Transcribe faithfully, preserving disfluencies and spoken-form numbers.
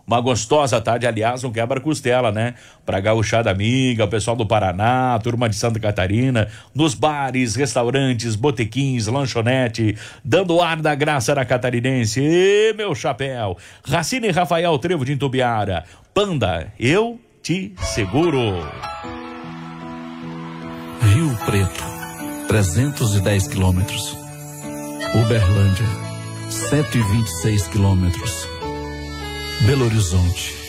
Uma gostosa tarde, aliás, um quebra-costela, né? Pra gauchada amiga, o pessoal do Paraná, a turma de Santa Catarina, nos bares, restaurantes, botequins, lanchonete, dando ar da graça na catarinense. E meu chapéu, Racine e Rafael Trevo de Intubiara, Panda, eu te seguro. Rio Preto, trezentos e dez quilômetros. Uberlândia, cento e vinte e seis quilômetros. Belo Horizonte,